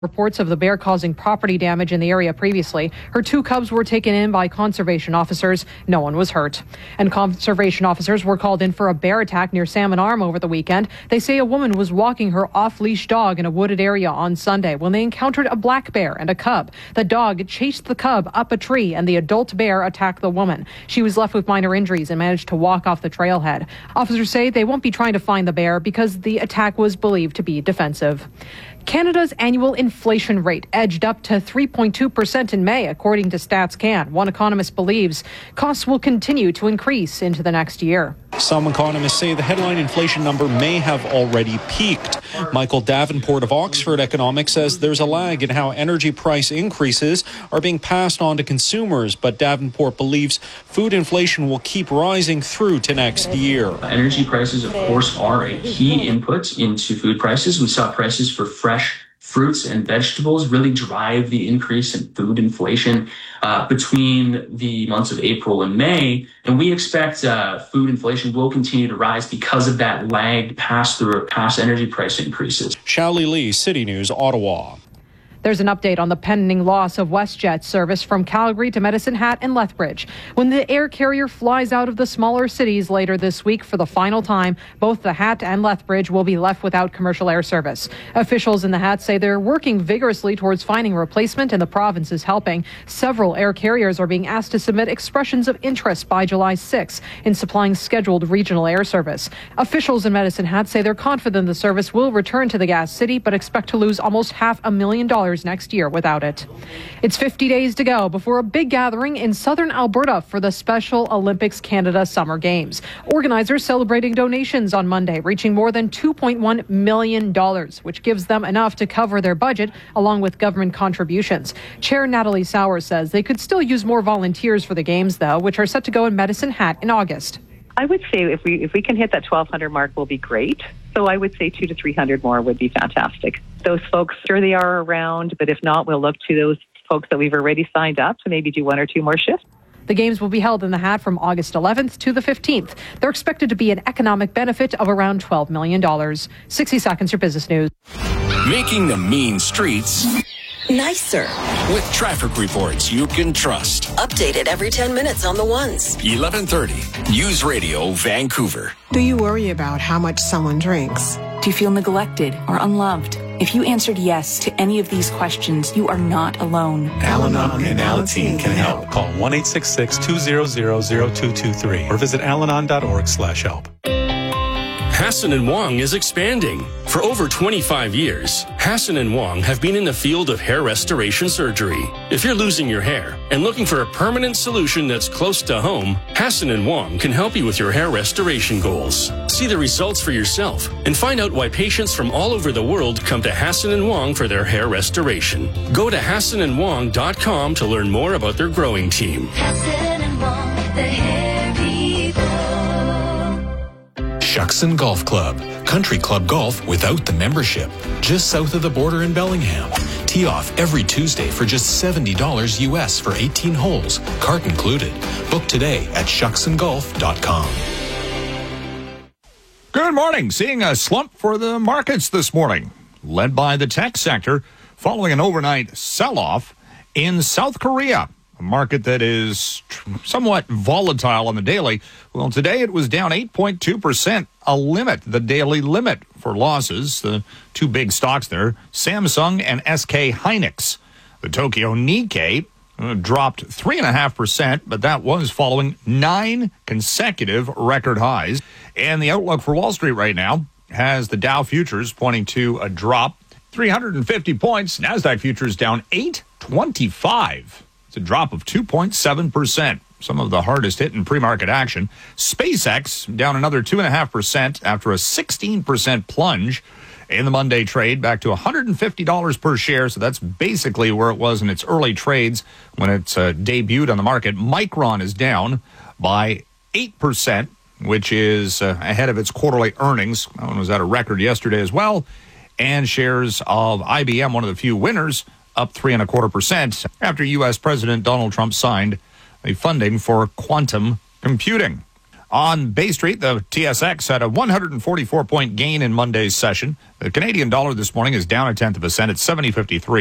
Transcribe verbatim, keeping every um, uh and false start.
Reports of the bear causing property damage in the area previously. Her two cubs were taken in by conservation officers. No one was hurt. And conservation officers were called in for a bear attack near Salmon Arm over the weekend. They say a woman was walking her off-leash dog in a wooded area on Sunday when they encountered a black bear and a cub. The dog chased the cub up a tree and the adult bear attacked the woman. She was left with minor injuries and managed to walk off the trailhead. Officers say they won't be trying to find the bear because the attack was believed to be defensive. Canada's annual inflation rate edged up to three point two percent in May, according to StatsCan. One economist believes costs will continue to increase into the next year. Some economists say the headline inflation number may have already peaked. Michael Davenport of Oxford Economics says there's a lag in how energy price increases are being passed on to consumers, but Davenport believes food inflation will keep rising through to next year. Energy prices, of course, are a key input into food prices. We saw prices for fresh fruits and vegetables really drive the increase in food inflation uh, between the months of April and May. And we expect uh, food inflation will continue to rise because of that lagged pass-through of past energy price increases. Shally Lee, City News, Ottawa. There's an update on the pending loss of WestJet service from Calgary to Medicine Hat and Lethbridge. When the air carrier flies out of the smaller cities later this week for the final time, both the Hat and Lethbridge will be left without commercial air service. Officials in the Hat say they're working vigorously towards finding a replacement, and the province is helping. Several air carriers are being asked to submit expressions of interest by July sixth in supplying scheduled regional air service. Officials in Medicine Hat say they're confident the service will return to the Gas City, but expect to lose almost half a million dollars next year without it. It's fifty days to go before a big gathering in southern Alberta for the Special Olympics Canada Summer Games. Organizers celebrating donations on Monday, reaching more than two point one million dollars, which gives them enough to cover their budget along with government contributions. Chair Natalie Sauer says they could still use more volunteers for the games, though, which are set to go in Medicine Hat in August. I would say if we if we can hit that twelve hundred mark, will be great. So I would say two to three hundred more would be fantastic. Those folks, sure they are around, but if not, we'll look to those folks that we've already signed up to maybe do one or two more shifts. The games will be held in the Hat from August eleventh to the fifteenth. They're expected to be an economic benefit of around twelve million dollars. sixty seconds, your business news. Making the mean streets nicer with traffic reports you can trust. Updated every ten minutes on the ones. eleven thirty News Radio Vancouver. Do you worry about how much someone drinks? Do you feel neglected or unloved? If you answered yes to any of these questions, you are not alone. Al-Anon and Alateen can help. Call one eight six six, two zero zero, zero two two three or visit alanon dot org slash help. Hassan and Wong is expanding. For over twenty-five years, Hassan and Wong have been in the field of hair restoration surgery. If you're losing your hair and looking for a permanent solution that's close to home, Hassan and Wong can help you with your hair restoration goals. See the results for yourself and find out why patients from all over the world come to Hassan and Wong for their hair restoration. Go to hassan and wong dot com to learn more about their growing team. Hassan and Wong, the hair people. Shuckson Golf Club. Country club golf without the membership. Just south of the border in Bellingham. Tee off every Tuesday for just seventy dollars U S for eighteen holes. Cart included. Book today at shuckson golf dot com. Good morning. Seeing a slump for the markets this morning, led by the tech sector, following an overnight sell-off in South Korea. A market that is somewhat volatile on the daily. Well, today it was down eight point two percent, a limit, the daily limit for losses. The two big stocks there, Samsung and S K Hynix. The Tokyo Nikkei uh, dropped three point five percent, but that was following nine consecutive record highs. And the outlook for Wall Street right now has the Dow futures pointing to a drop, three hundred fifty points. NASDAQ futures down eight twenty-five. It's a drop of two point seven percent. Some of the hardest hit in pre-market action. SpaceX down another two point five percent after a sixteen percent plunge in the Monday trade, back to one hundred fifty dollars per share. So that's basically where it was in its early trades when it's uh, debuted on the market. Micron is down by eight percent, which is uh, ahead of its quarterly earnings. That one was at a record yesterday as well. And shares of I B M, one of the few winners, up three and a quarter percent after U S President Donald Trump signed a funding for quantum computing. On Bay Street, the T S X had a one hundred forty-four point gain in Monday's session. The Canadian dollar this morning is down a tenth of a cent at seventy fifty-three.